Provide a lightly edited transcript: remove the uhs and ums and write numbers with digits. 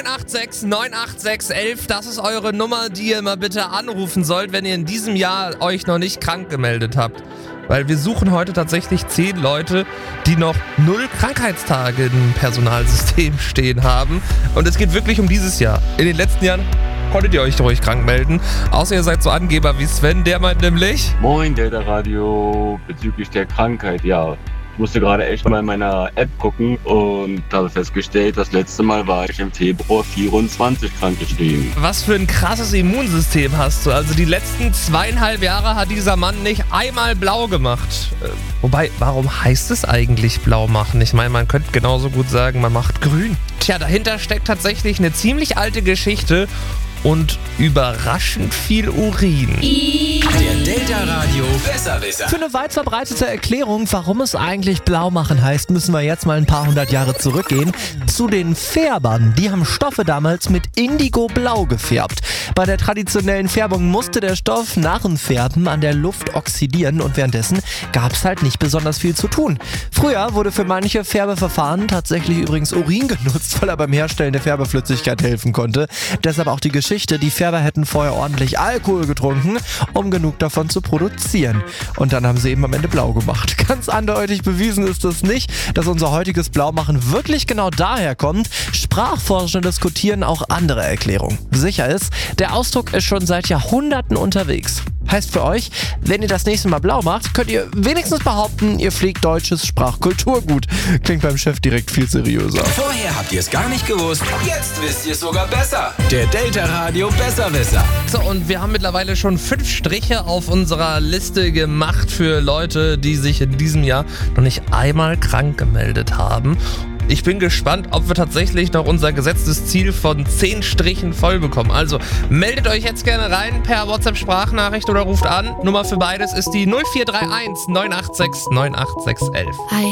986 986 11, das ist eure Nummer, die ihr mal bitte anrufen sollt, wenn ihr in diesem Jahr euch noch nicht krank gemeldet habt. Weil wir suchen heute tatsächlich 10 Leute, die noch 0 Krankheitstage im Personalsystem stehen haben. Und es geht wirklich um dieses Jahr. In den letzten Jahren konntet ihr euch ruhig krank melden. Außer ihr seid so Angeber wie Sven, der meint nämlich... Moin, Delta Radio, bezüglich der Krankheit, ja. Ich musste gerade echt mal in meiner App gucken und habe festgestellt, das letzte Mal war ich im Februar 24 krankgeschrieben. Was für ein krasses Immunsystem hast du. Also die letzten 2,5 Jahre hat dieser Mann nicht einmal blau gemacht. Wobei, warum heißt es eigentlich blau machen? Ich meine, man könnte genauso gut sagen, man macht grün. Tja, dahinter steckt tatsächlich eine ziemlich alte Geschichte und überraschend viel Urin. Der Delta Radio Besserwisser. Für eine weit verbreitete Erklärung, warum es eigentlich blau machen heißt, müssen wir jetzt mal ein paar hundert Jahre zurückgehen. Zu den Färbern. Die haben Stoffe damals mit Indigo-Blau gefärbt. Bei der traditionellen Färbung musste der Stoff nach dem Färben an der Luft oxidieren und währenddessen gab es halt nicht besonders viel zu tun. Früher wurde für manche Färbeverfahren tatsächlich übrigens Urin genutzt, weil er beim Herstellen der Färbeflüssigkeit helfen konnte. Deshalb auch die Geschichte, die Färber hätten vorher ordentlich Alkohol getrunken, um genug davon zu produzieren. Und dann haben sie eben am Ende blau gemacht. Ganz eindeutig bewiesen ist es nicht, dass unser heutiges Blaumachen wirklich genau daher kommt. Sprachforschende diskutieren auch andere Erklärungen. Sicher ist, der Ausdruck ist schon seit Jahrhunderten unterwegs. Heißt für euch, wenn ihr das nächste Mal blau macht, könnt ihr wenigstens behaupten, ihr pflegt deutsches Sprachkulturgut. Klingt beim Chef direkt viel seriöser. Vorher habt ihr es gar nicht gewusst, jetzt wisst ihr es sogar besser. Der Delta Radio Besserwisser. So, und wir haben mittlerweile schon 5 Striche auf unserer Liste gemacht für Leute, die sich in diesem Jahr noch nicht einmal krank gemeldet haben. Ich bin gespannt, ob wir tatsächlich noch unser gesetztes Ziel von 10 Strichen voll bekommen. Also meldet euch jetzt gerne rein per WhatsApp-Sprachnachricht oder ruft an. Nummer für beides ist die 0431 986 98611. Hi.